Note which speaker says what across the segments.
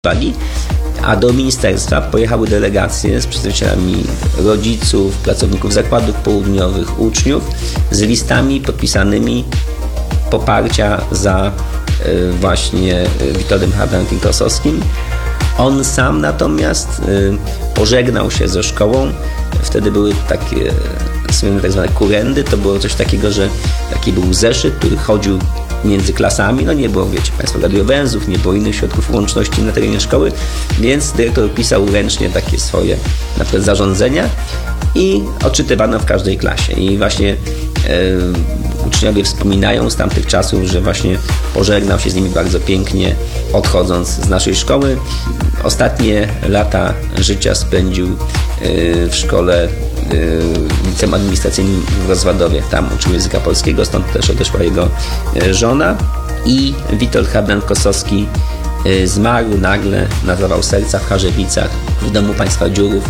Speaker 1: a do ministerstwa pojechały delegacje z przedstawicielami rodziców, pracowników zakładów południowych, uczniów z listami podpisanymi poparcia za właśnie Witoldem Hardankiem-Kosowskim. On sam natomiast pożegnał się ze szkołą. Wtedy były takie słynne tak zwane kurendy. To było coś takiego, że taki był zeszyt, który chodził między klasami. No nie było, wiecie Państwo, radiowęzłów, nie było innych środków łączności na terenie szkoły, więc dyrektor pisał ręcznie takie swoje na przykład zarządzenia i odczytywano w każdej klasie. I właśnie uczniowie wspominają z tamtych czasów, że właśnie pożegnał się z nimi bardzo pięknie, odchodząc z naszej szkoły. Ostatnie lata życia spędził w szkole w liceum administracyjnym w Rozwadowie. Tam uczył języka polskiego, stąd też odeszła jego żona. I Witold Hardank-Kosowski zmarł nagle na zawał serca w Charzewicach w domu państwa Dziurów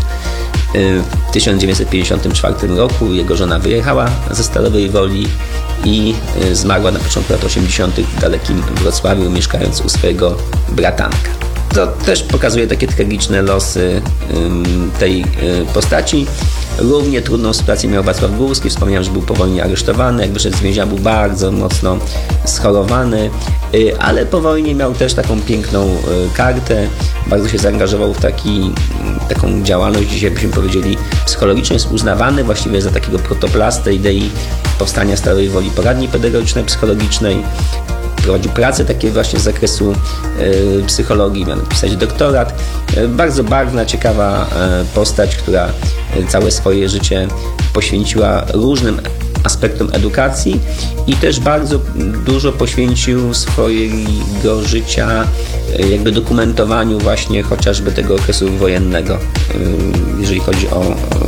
Speaker 1: w 1954 roku. Jego żona wyjechała ze Stalowej Woli i zmarła na początku lat 80. w dalekim Wrocławiu, mieszkając u swojego bratanka. To też pokazuje takie tragiczne losy tej postaci. Równie trudną sytuację miał Wacław Górski. Wspomniałem, że był po wojnie aresztowany. Jak wyszedł z więzienia, był bardzo mocno schorowany, ale po wojnie miał też taką piękną kartę. Bardzo się zaangażował w taką działalność, dzisiaj byśmy powiedzieli psychologiczną. Jest uznawany właściwie za takiego protoplastę idei powstania Stalowej Woli poradni pedagogicznej, psychologicznej. Prowadził pracę takie właśnie z zakresu psychologii, miał napisać doktorat. Bardzo barwna, ciekawa postać, która całe swoje życie poświęciła różnym aspektom edukacji i też bardzo dużo poświęcił swojego życia jakby dokumentowaniu właśnie chociażby tego okresu wojennego, jeżeli chodzi o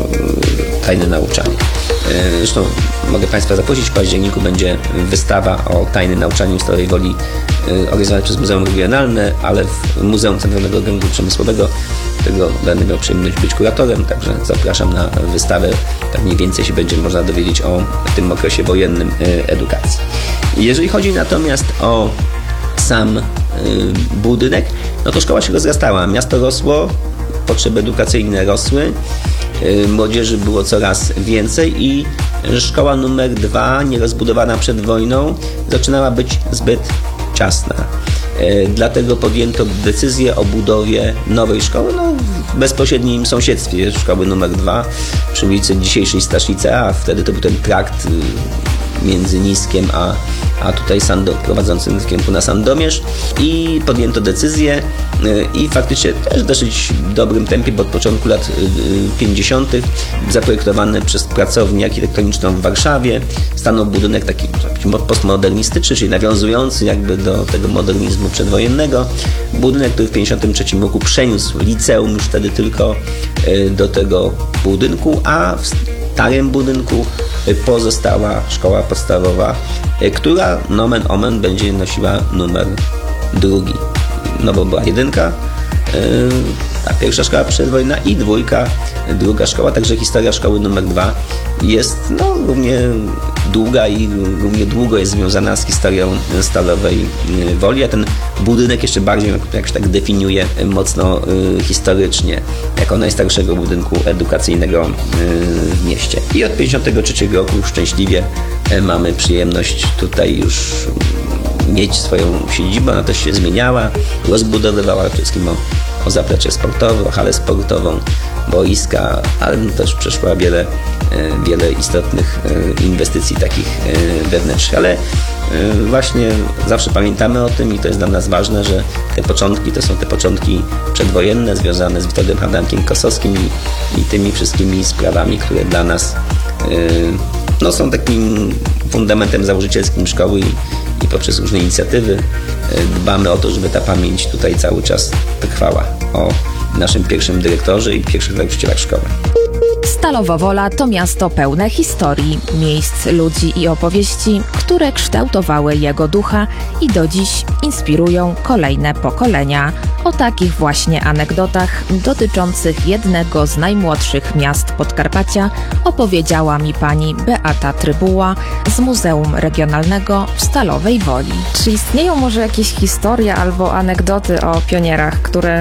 Speaker 1: tajne nauczanie. Zresztą mogę Państwa zaprosić, w październiku będzie wystawa o tajnym nauczaniu w Stalowej Woli organizowana przez Muzeum Regionalne, ale w Muzeum Centralnego Okręgu Przemysłowego, którego będę miał przyjemność być kuratorem, także zapraszam na wystawę. Tak mniej więcej się będzie można dowiedzieć o tym okresie wojennym edukacji. Jeżeli chodzi natomiast o sam budynek, no to szkoła się rozrastała, miasto rosło, potrzeby edukacyjne rosły, młodzieży było coraz więcej i szkoła numer 2, nierozbudowana przed wojną, zaczynała być zbyt ciasna. Dlatego podjęto decyzję o budowie nowej szkoły w bezpośrednim sąsiedztwie szkoły numer 2 przy ulicy dzisiejszej Staszice, a wtedy to był ten trakt między Niskiem a tutaj prowadzącym w kierunku na Sandomierz i podjęto decyzję i faktycznie też w dosyć dobrym tempie, bo od początku lat 50. zaprojektowany przez pracownię architektoniczną w Warszawie stanął budynek taki postmodernistyczny, czyli nawiązujący jakby do tego modernizmu przedwojennego. Budynek, który w 1953 roku przeniósł liceum już wtedy tylko do tego budynku, a w starym budynku pozostała szkoła podstawowa, która nomen omen będzie nosiła numer 2. No bo była 1, ta pierwsza szkoła przedwojenna i 2, druga szkoła, także historia szkoły numer 2 jest równie długa i równie długo jest związana z historią Stalowej Woli, a ten budynek jeszcze bardziej jakoś tak definiuje mocno historycznie jako najstarszego budynku edukacyjnego w mieście. I od 1953 roku szczęśliwie mamy przyjemność tutaj już mieć swoją siedzibę. Ona też się zmieniała, rozbudowywała przede wszystkim o zaplecze sportowe, o halę sportową, boiska, ale też przeszła wiele istotnych inwestycji takich wewnętrznych. Ale właśnie zawsze pamiętamy o tym i to jest dla nas ważne, że te początki to są te początki przedwojenne związane z Witoldem Hardankiem-Kosowskim i tymi wszystkimi sprawami, które dla nas są takim fundamentem założycielskim szkoły i poprzez różne inicjatywy dbamy o to, żeby ta pamięć tutaj cały czas trwała o naszym pierwszym dyrektorze i pierwszych nauczycielach szkoły.
Speaker 2: Stalowa Wola to miasto pełne historii, miejsc, ludzi i opowieści, które kształtowały jego ducha i do dziś inspirują kolejne pokolenia. O takich właśnie anegdotach dotyczących jednego z najmłodszych miast Podkarpacia opowiedziała mi pani Beata Trybuła z Muzeum Regionalnego w Stalowej Woli.
Speaker 3: Czy istnieją może jakieś historie albo anegdoty o pionierach, które